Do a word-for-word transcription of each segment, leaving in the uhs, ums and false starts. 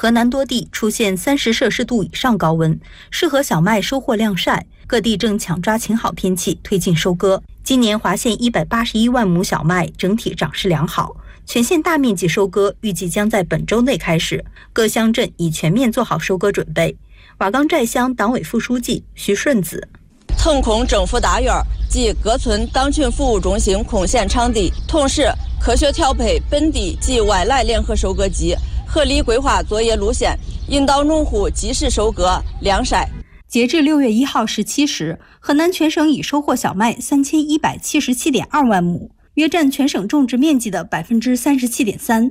河南多地出现三十摄氏度以上高温，适合小麦收获晾晒。各地正抢抓晴好天气，推进收割。今年华县一百八十一万亩小麦整体长势良好，全县大面积收割预计将在本周内开始，各乡镇已全面做好收割准备。瓦岗寨乡党委副书记徐顺子。 腾空政府大院及各村党群服务中心空闲场地，同时科学调配本地及外来联合收割机，合理规划作业路线，引导农户及时收割晾晒。 截至六月一号十七时，河南全省已收获小麦三千一百七十七点二万亩，约占全省种植面积的百分之三十七点三。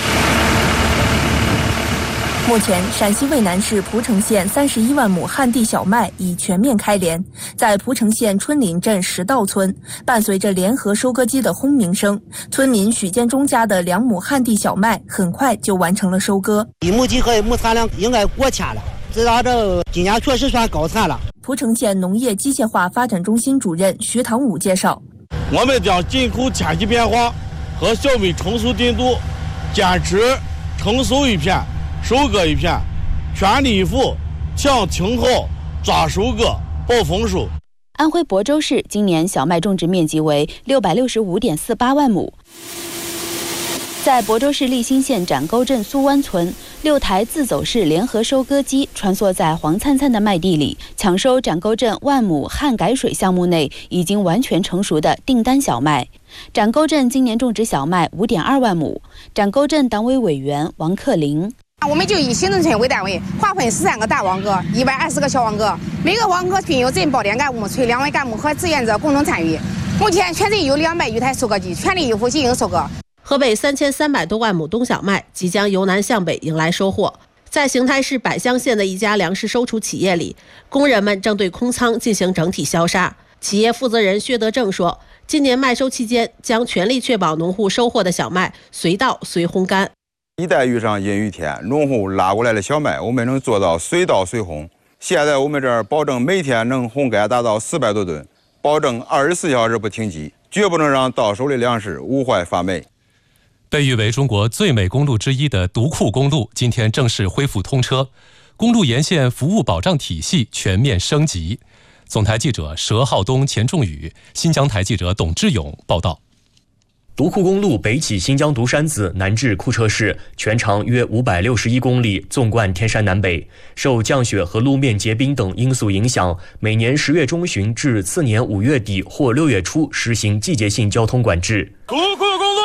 目前，陕西渭南市蒲城县三十一万亩旱地小麦已全面开镰。在蒲城县春林镇石道村，伴随着联合收割机的轰鸣声，村民许建忠家的两亩旱地小麦很快就完成了收割。 一亩地和一亩产量应该过千了，知道这今年确实算高产了。 蒲城县农业机械化发展中心主任徐堂武介绍， 我们将紧扣天气变化和小麦成熟进度，坚持成熟一片收割一片，全力以赴抢晴好，抓收割，保丰收。 安徽亳州市今年小麦种植面积为六百六十五点四八万亩。在亳州市立新县展沟镇苏湾村，六台自走式联合收割机穿梭在黄灿灿的麦地里，抢收展沟镇万亩旱改水项目内已经完全成熟的订单小麦。展沟镇今年种植小麦五点二万亩。展沟镇党委委员王克林。 我们就以行政村为单位，划分十三个大网格，一百二十个小网格，每个网格均有镇保点干部、村两委干部和志愿者共同参与。目前全镇有两百余台收割机，全力以赴进行收割。 河北三千三百多万亩冬小麦即将由南向北迎来收获。在邢台市百乡县的一家粮食收储企业里，工人们正对空仓进行整体消杀。企业负责人薛德正说，今年麦收期间将全力确保农户收获的小麦随稻随烘干。 一旦遇上阴雨天，农户拉过来的小麦，我们能做到随稻随烘。现在我们这儿保证每天能烘干达到四百多吨，保证二十四小时不停机，绝不能让到手的粮食无坏发霉。 被誉为中国最美公路之一的独库公路今天正式恢复通车，公路沿线服务保障体系全面升级。总台记者佘浩东、钱仲宇，新疆台记者董志勇报道。 独库公路北起新疆独山子，南至库车市，全长约五百六十一公里，纵贯天山南北。受降雪和路面结冰等因素影响，每年十月中旬至次年五月底或六月初实行季节性交通管制。 独库公路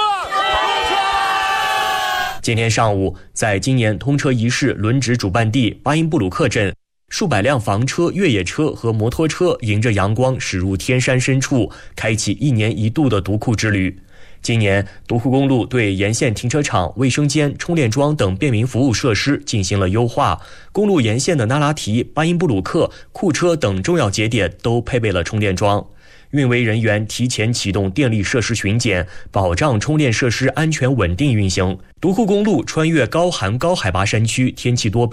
今天上午，在今年通车仪式轮值主办地巴音布鲁克镇，数百辆房车、越野车和摩托车迎着阳光驶入天山深处，开启一年一度的独库之旅。今年，独库公路对沿线停车场、卫生间、充电桩等便民服务设施进行了优化。公路沿线的那拉提、巴音布鲁克、库车等重要节点都配备了充电桩。运维人员提前启动电力设施巡检，保障充电设施安全稳定运行。独库公路穿越高寒高海拔山区，天气多变。